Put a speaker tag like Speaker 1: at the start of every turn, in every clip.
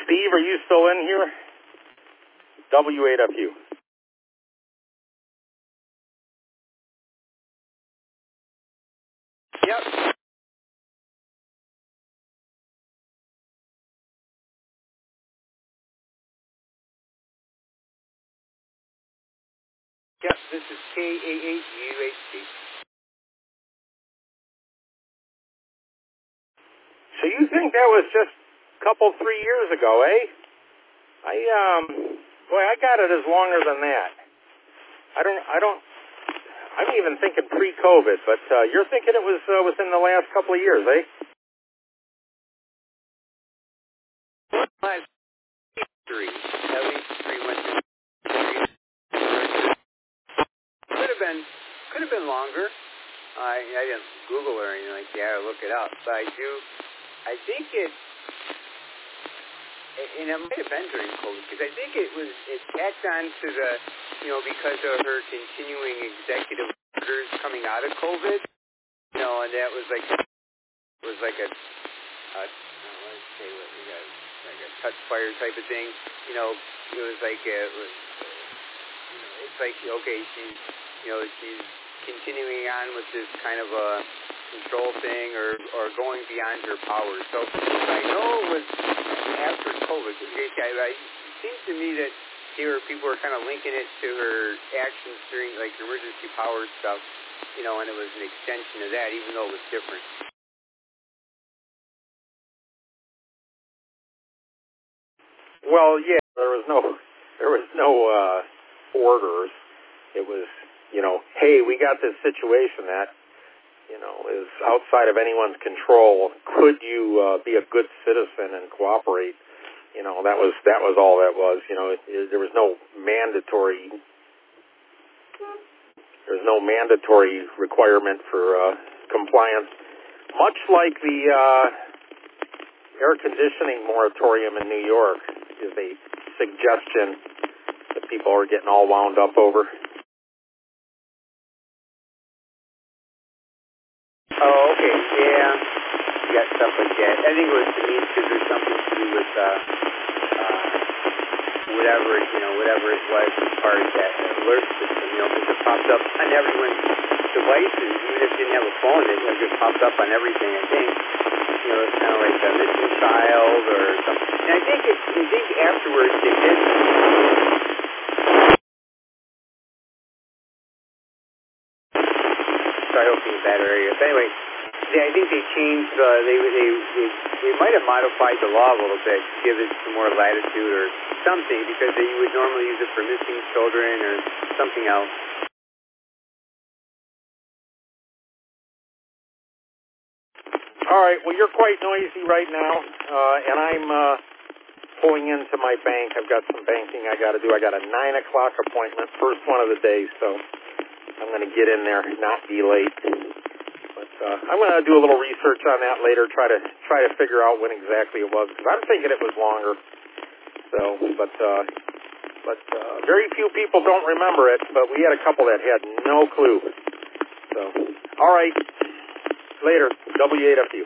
Speaker 1: Steve, are you still in here? W8FU.
Speaker 2: Yep. Yep, this is K88UHC.
Speaker 1: So you think that was just a couple, 3 years ago, eh? I got it as longer than that. I'm even thinking pre-COVID, but you're thinking it was within the last couple of years, eh?
Speaker 2: Three. At least 3 went to 3. Could have been longer. I didn't Google or anything like that or look it up, but I think it, and it might have been during COVID, because I think it tacked on to the, because of her continuing executive orders coming out of COVID, and that was like a, let's say what we got, like a touch fire type of thing, it was like, it's like, okay, she's continuing on with this kind of a control thing or going beyond her powers. So I know it was after COVID, because it seems to me that people were kind of linking it to her actions during like emergency power stuff, and it was an extension of that, even though it was different.
Speaker 1: Well, yeah, there was no orders. It was, hey, we got this situation that, is outside of anyone's control. Could you be a good citizen and cooperate? That was all that was. There was no mandatory requirement for compliance. Much like the air conditioning moratorium in New York is a suggestion that people are getting all wound up over.
Speaker 2: Oh, okay, yeah. You got stuff like that. I think it was to me because there's something to do with whatever it was as far as that alert system, because it popped up on everyone's devices, even if you didn't have a phone, it just popped up on everything, I think. It's kind of like a missing child or something. And I think afterwards they did. Sorry, hoping a bad area. But anyway, I think they changed. They might have modified the law a little bit to give it some more latitude or something, because you would normally use it for missing children or something else.
Speaker 1: All right. Well, you're quite noisy right now, and I'm pulling into my bank. I've got some banking I got to do. I got a 9 o'clock appointment, first one of the day, so I'm going to get in there, not be late. But I'm going to do a little research on that later, try to figure out when exactly it was, because I'm thinking it was longer. So, but very few people don't remember it, but we had a couple that had no clue. So, all right. Later, W8FU.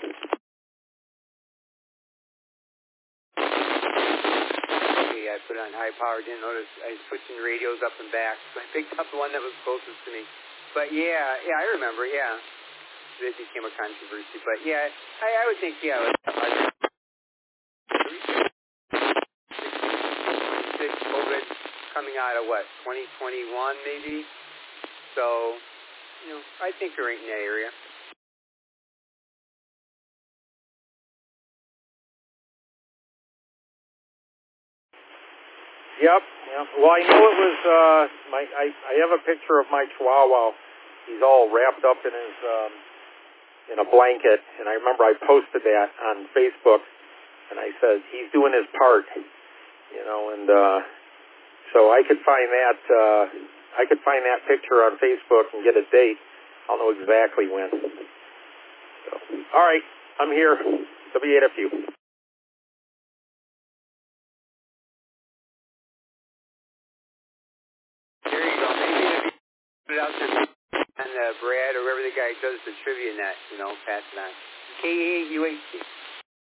Speaker 2: Okay, I put it on high power, didn't notice. I was switching radios up and back, so I picked up the one that was closest to me. But yeah, I remember, yeah. It became a controversy, but yeah, I would think, yeah, COVID coming out of what, 2021 maybe? So, I think they're right in that area.
Speaker 1: Yep. Well, I know it was I have a picture of my Chihuahua. He's all wrapped up in his in a blanket, and I remember I posted that on Facebook, and I said he's doing his part, and so I could find that picture on Facebook and get a date. I'll know exactly when. So, all right, I'm here. W8FU.
Speaker 2: There you go. Maybe put it out there and Brad or whoever the guy does the trivia net, pass it on. K8UHC.